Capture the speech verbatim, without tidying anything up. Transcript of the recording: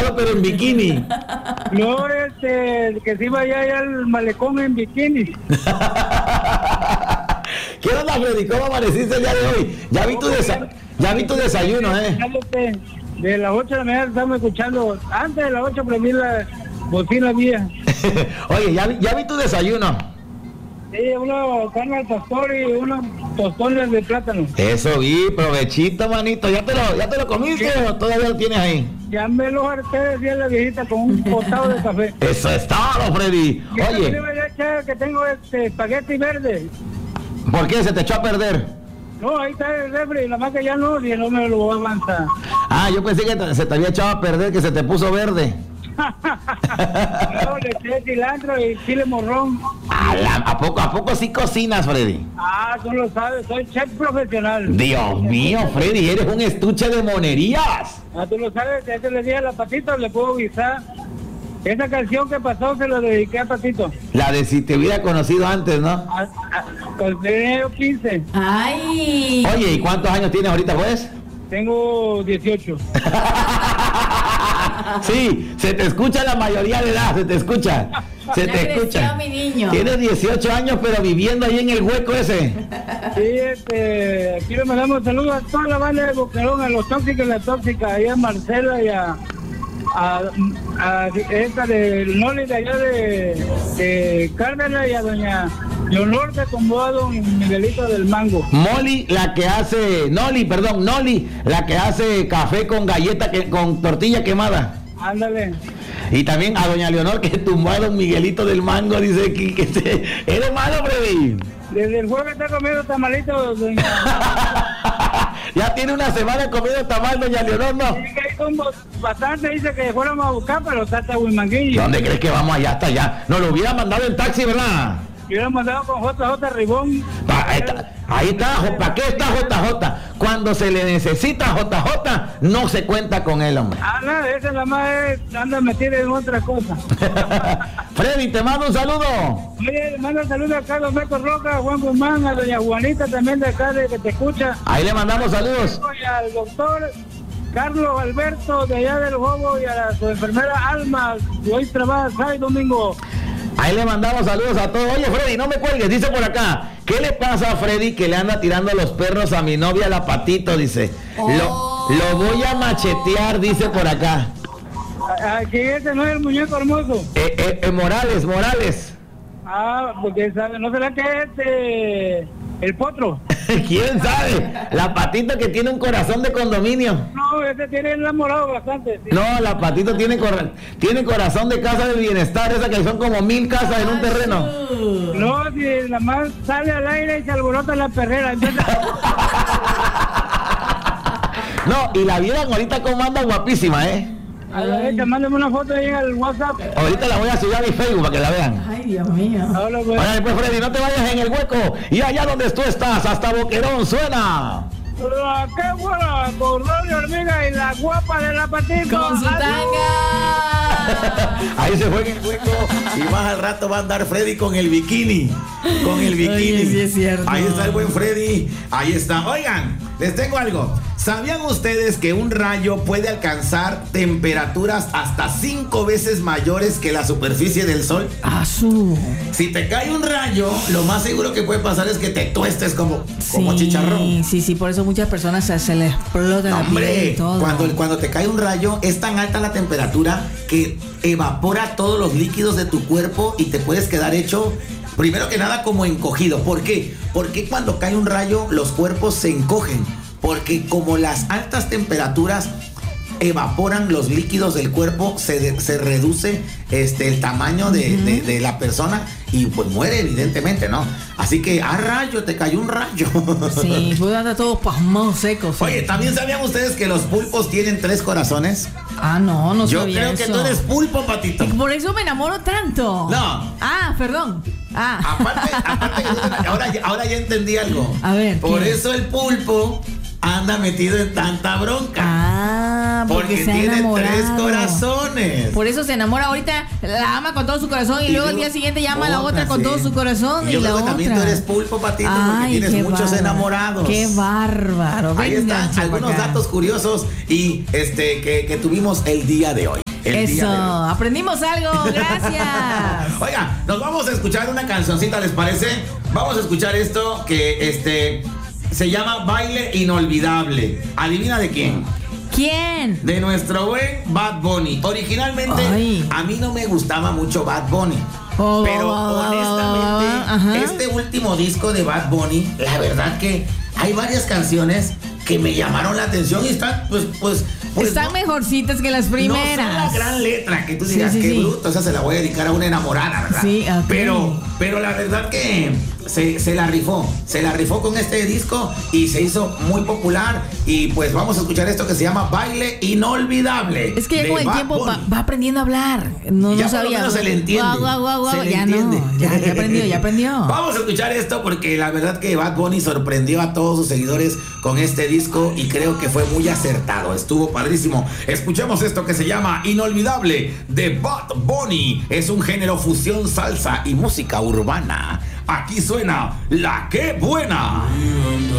malo, pero en bikini. No, este, que sí vaya allá al malecón en bikini. ¿Qué onda, Freddy? ¿Cómo amaneciste el día de hoy? Ya vi tu, desa- ya vi tu desayuno, ¿eh? De las ocho de la mañana estamos escuchando. Antes de las ocho prendí la bocina vía. Oye, ya vi, ya vi tu desayuno. Sí, uno carne al pastor y unos tostones de plátano. Eso vi, provechito, manito. ¿Ya te lo, ya te lo comiste sí. o todavía lo tienes ahí? Ya me lo harté, decía la viejita, con un potado de café. Eso es todo, Freddy. Oye. Que, que tengo este espagueti verde. ¿Por qué? ¿Se te echó a perder? No, ahí está el refri, la más que ya no, y no me lo voy a avanzar. Ah, yo pensé que te, se te había echado a perder, que se te puso verde. No, le eché cilantro y chile morrón. ¿A, la, ¿A poco a poco sí cocinas, Freddy? Ah, tú lo sabes, soy chef profesional. Dios mío, Freddy, eres un estuche de monerías. Ah, tú lo sabes, ya te le dije a la Patito, le puedo avisar. Esa canción que pasó se la dediqué a Patito. La de si te hubiera conocido antes, ¿no? A, a, con enero quince. Ay. Oye, ¿y cuántos años tienes ahorita, pues? Tengo dieciocho. Sí, se te escucha la mayoría de edad, se te escucha. Se ya te creció, escucha. Mi niño. Tienes dieciocho años, pero viviendo ahí en el hueco ese. Sí, este, aquí le mandamos saludos a toda la banda de Boquerón, a los tóxicos y la tóxica, ahí a Marcela y a, a, a esta del Noli de allá de, de Cárdenas y a doña Leonor de Comboado y Miguelito del Mango. Molly, la que hace, Noli, perdón, Noli, la que hace café con galleta, que, con tortilla quemada. Ándale. Y también a doña Leonor, que tumbó a don Miguelito del Mango, dice que, que se... ¿Eres malo, Freddy? Desde el jueves está comiendo tamalitos, doña... Ya tiene una semana comiendo tamal, doña Leonor, ¿no? Sí, que hay como bastante, dice que fuéramos a buscar, pero está hasta Huimanguillo. ¿Dónde crees que vamos allá hasta allá? Nos lo hubiera mandado en taxi, ¿verdad? Yo lo he mandado con J J Ribón. Pa, ahí está, ahí está, ¿para qué está J J? Cuando se le necesita J J, no se cuenta con él, hombre. Ah, nada, esa la más es, anda metida en otra cosa. Freddy, te mando un saludo. Oye, le mando un saludo a Carlos Beco Roca, a Juan Guzmán, a doña Juanita también de acá, de que te escucha. Ahí le mandamos saludos. Y al doctor Carlos Alberto de allá del Jobo y a la, su enfermera Alma, que hoy trabaja sábado y domingo. Ahí le mandamos saludos a todos. Oye, Freddy, no me cuelgues, dice por acá. ¿Qué le pasa a Freddy que le anda tirando los perros a mi novia, la Patito? Dice. Oh. Lo, lo voy a machetear, dice por acá. Aquí ese no es el muñeco hermoso. Eh, eh, eh, Morales, Morales. Ah, porque sabe, ¿no será que es este, el potro? ¿Quién sabe? La Patito que tiene un corazón de condominio. No, ese tiene enamorado bastante. Sí. No, la Patito tiene, cor tiene corazón de casa del bienestar, esa que son como mil casas en un terreno. No, si la más sale al aire y se alborota la perrera. Entonces... No, y la vieron ahorita como anda guapísima, ¿eh? A la derecha, mándame una foto ahí al WhatsApp. Ahorita la voy a subir a mi Facebook para que la vean. Ay, Dios mío. Ahora, pues. Oye, pues, Freddy, no te vayas en el hueco. Y allá donde tú estás, hasta Boquerón, suena. La ¡qué buena! Con Rolly Hormiga y la guapa de la Patito. Con su tanga. Ahí se fue en el hueco. Y más al rato va a andar Freddy con el bikini. Con el bikini. Oye, sí es cierto. Ahí está el buen Freddy. Ahí está. Oigan, les tengo algo. ¿Sabían ustedes que un rayo puede alcanzar temperaturas hasta cinco veces mayores que la superficie del sol? Ah, su. Si te cae un rayo, lo más seguro que puede pasar es que te tuestes como, Sí, como chicharrón. sí, sí, por eso muchas personas se, se les explota la Hombre, piel y todo. Cuando, cuando te cae un rayo, es tan alta la temperatura que evapora todos los líquidos de tu cuerpo y te puedes quedar hecho, primero que nada, como encogido. ¿Por qué? Porque cuando cae un rayo, los cuerpos se encogen. Porque como las altas temperaturas evaporan los líquidos del cuerpo, se, se reduce este, el tamaño de, uh-huh. de, de la persona y pues muere evidentemente, ¿no? Así que a rayo, te cayó un rayo. Sí, pues anda todo pasmado seco. Oye, ¿también sabían ustedes que los pulpos tienen tres corazones? Ah, no, no Yo sabía creo eso. que tú eres pulpo, Patito. Por eso me enamoro tanto. No. Ah, perdón. Ah. Aparte, aparte ahora, ahora ya entendí algo. A ver. Por ¿qué? eso el pulpo anda metido en tanta bronca. Ah, porque, porque se ha tiene enamorado. tres corazones. Por eso se enamora ahorita, la ama con todo su corazón y, y luego al día siguiente llama a la otra con sí. todo su corazón. Y y yo la creo que otra. también tú eres pulpo, Patito, Ay, porque tienes muchos bárbaro. enamorados. Qué bárbaro. Ahí Venga, están algunos datos curiosos y este que, que tuvimos el día de hoy. el Eso, día de hoy. aprendimos algo, gracias. Oiga, nos vamos a escuchar una cancioncita, ¿les parece? Vamos a escuchar esto que este se llama Baile Inolvidable. ¿Adivina de quién? ¿Quién? De nuestro buen Bad Bunny. Originalmente, Ay. a mí no me gustaba mucho Bad Bunny. Oh, Pero oh, oh, honestamente, oh, oh, ajá. este último disco de Bad Bunny, la verdad que hay varias canciones que me llamaron la atención y están, pues, pues, pues Están no, mejorcitas que las no son primeras. la gran letra que tú Sí, digas, sí, qué sí. bruto, o sea, se la voy a dedicar a una enamorada, ¿verdad? Sí, ok. Pero, pero la verdad que se, se la rifó, se la rifó con este disco y se hizo muy popular. Y pues vamos a escuchar esto que se llama Baile Inolvidable. Es que ya de con el Bad tiempo va, Bunny. va aprendiendo a hablar. No, Ya no por lo sabía. menos se le entiende. Guau, guau, guau, guau. Se le Ya entiende. no. Ya, ya aprendió, ya aprendió. Vamos a escuchar esto porque la verdad que Bad Bunny sorprendió a todos sus seguidores con este disco y creo que fue muy acertado. Estuvo padrísimo. Escuchemos esto que se llama Inolvidable de Bad Bunny. Es un género fusión salsa y música urbana. Aquí suena La Que Buena.